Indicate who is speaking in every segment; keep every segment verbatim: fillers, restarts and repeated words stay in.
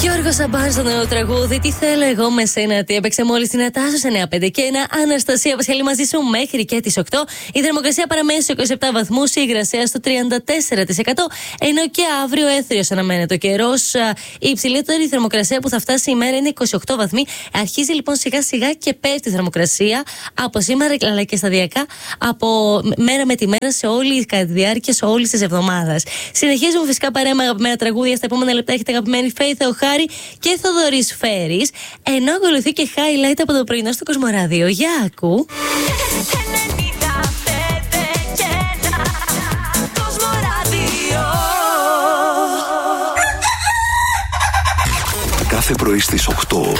Speaker 1: Γιώργος Σαμπάν στο νέο τραγούδι «Τι θέλω εγώ με σένα». Τι έπαιξε μόλις την Ατάσο σε εννιά πέντε και ένα. Αναστασία Βασιλή μαζί σου μέχρι και τις οκτώ. Η θερμοκρασία παραμένει στους είκοσι επτά βαθμούς, η υγρασία στο τριάντα τέσσερα τοις εκατό. Ενώ και αύριο έθριος αναμένεται ο καιρός. Η υψηλότερη θερμοκρασία που θα φτάσει η μέρα είναι είκοσι οκτώ βαθμοί. Αρχίζει λοιπόν σιγά σιγά και πέφτει η θερμοκρασία από σήμερα αλλά και σταδιακά από μέρα με τη μέρα σε όλη κατά τη διάρκεια όλη τη εβδομάδα. Συνεχίζουμε φυσικά παρέα με αγαπημένα τραγούδια. Στα επόμενα λεπτά έχετε αγαπημένη Φέη Θεοχάρη και Θοδωρής Φέρης. Ενώ ακολουθεί και highlight από το πρωινό στο Κοσμοράδιο. Για ακού.
Speaker 2: Κάθε πρωί στις οκτώ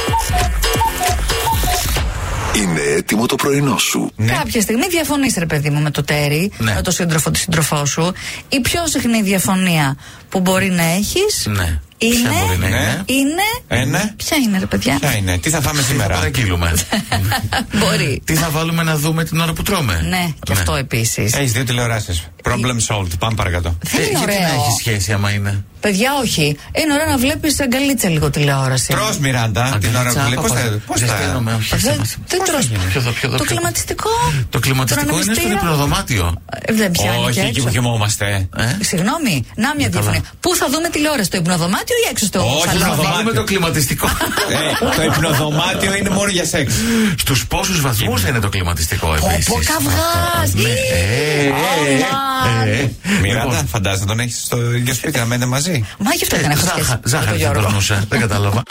Speaker 2: είναι έτοιμο το πρωινό σου.
Speaker 3: Ναι. Κάποια στιγμή διαφωνείς, ρε παιδί μου, με το τέρι, ναι. με το σύντροφο, τη σύντροφό σου. Η πιο συχνή διαφωνία που μπορεί να έχεις. Ναι. Είναι, ποια μπορεί να είναι. Είναι. Είναι. Ποια είναι, ρε παιδιά.
Speaker 4: Ποια είναι. Τι θα φάμε σήμερα.
Speaker 5: Παραγγείλουμε.
Speaker 3: Μπορεί.
Speaker 5: Τι θα βάλουμε να δούμε την ώρα που τρώμε.
Speaker 3: Ναι, και ναι. αυτό επίσης.
Speaker 4: Έχεις δύο τηλεοράσεις. Problem solved. Πάμε παρακάτω.
Speaker 3: Δεν είναι ωραίο.
Speaker 5: Γιατί να έχει σχέση άμα είναι.
Speaker 3: Παιδιά, όχι. Είναι ωραίο να βλέπεις αγκαλίτσα λίγο τηλεόραση.
Speaker 4: Τρως, Μιράντα, την ώρα που βλέπεις. Πώς θα
Speaker 5: στέλνουμε.
Speaker 3: Δεν τρως. Το κλιματιστικό.
Speaker 5: Το κλιματιστικό είναι στο υπνοδωμάτιο.
Speaker 3: Δεν πιάνει.
Speaker 4: Όχι, εκεί που κοιμόμαστε.
Speaker 3: Συγγνώμη, να μια διαφωνία. Πού θα δούμε τηλεόραση, στο υπνοδωμάτιο ή έξω στο
Speaker 5: σαλόνι? Όχι, θα βάλουμε το κλιματιστικό.
Speaker 4: Το υπνοδωμάτιο είναι μόνο για σεξ.
Speaker 5: Στους πόσους βαθμούς είναι το κλιματιστικό επίσης?
Speaker 3: Ο καυγάς.
Speaker 4: Μιράντα, φαντάζεσαι να τον έχεις στο ίδιο σπίτι να μένετε μαζί.
Speaker 3: Μα γι' αυτό δεν έχω σχέση.
Speaker 5: Ζάχαρη θα περνούσε, δεν κατάλαβα.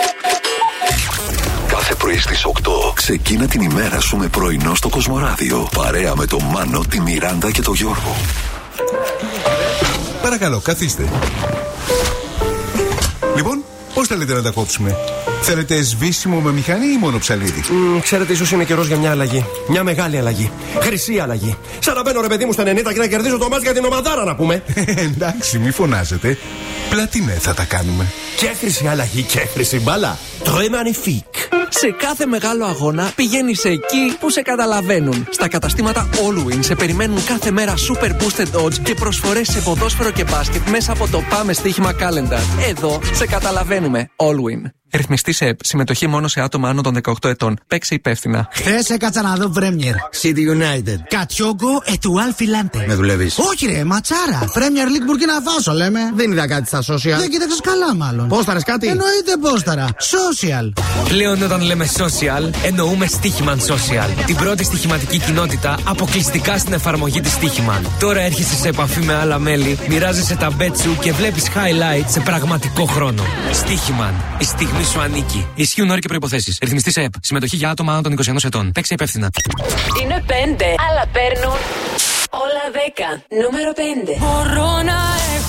Speaker 2: Κάθε πρωί στις οκτώ ξεκίνα την ημέρα σου με πρωινό στο Κοσμοράδιο. Παρέα με τον Μάνο, τη Μιράντα και τον Γιώργο.
Speaker 6: Παρακαλώ, καθίστε. Λοιπόν, πώς θέλετε να τα κόψουμε? Θέλετε σβήσιμο με μηχανή ή μόνο ψαλίδι?
Speaker 7: Mm, ξέρετε, ίσως είναι καιρός για μια αλλαγή. Μια μεγάλη αλλαγή. Χρυσή αλλαγή. Σαν να μπαίνω, ρε παιδί μου, στα ενενήντα και να κερδίζω το μάτς για την ομαδάρα, να πούμε.
Speaker 6: Εντάξει, μη φωνάζετε. Πλατινέ θα τα κάνουμε.
Speaker 7: Και χρυσή αλλαγή και χρυσή μπάλα. Très magnifique.
Speaker 8: Σε κάθε μεγάλο αγώνα πηγαίνεις εκεί που σε καταλαβαίνουν. Στα καταστήματα Allwin σε περιμένουν κάθε μέρα super boosted odds και προσφορές σε ποδόσφαιρο και μπάσκετ μέσα από το Πάμε Στοίχημα Calendar. Εδώ σε καταλαβαίνουμε. Allwin. Ρυθμιστή σε ΕΠ. Συμμετοχή μόνο σε άτομα άνω των δεκαοκτώ ετών. Παίξε υπεύθυνα.
Speaker 9: Χθες έκατσα να δω Premier.
Speaker 10: City United.
Speaker 9: Κατιόγκο ετουάλ φιλάντε.
Speaker 10: Με δουλεύεις?
Speaker 9: Όχι, ρε, ματσάρα. Premier League Burkina Faso λέμε.
Speaker 10: Δεν είδα κάτι στα social.
Speaker 9: Δεν κοίταξες καλά, μάλλον.
Speaker 10: Πόσταρες κάτι?
Speaker 9: Εννοείται πόσταρα. Social.
Speaker 8: Πλέον όταν λέμε social, εννοούμε Στοίχημαν Social. Την πρώτη στοιχηματική κοινότητα αποκλειστικά στην εφαρμογή της Στοίχημαν. Τώρα έρχεσαι σε επαφή με άλλα μέλη, μοιράζεσαι τα bet σου και βλέπεις highlights σε πραγματικό χρόνο. Στοίχημαν. Η στιγμή σου ανήκει. Ισχύουν όροι και προϋποθέσεις. Ρυθμιστή σε ΕΠ. Συμμετοχή για άτομα άνω των είκοσι ενός ετών. Παίξε υπεύθυνα.
Speaker 1: Είναι πέντε, αλλά παίρνουν όλα δέκα. Νούμερο πέντε.
Speaker 11: Μπορώ να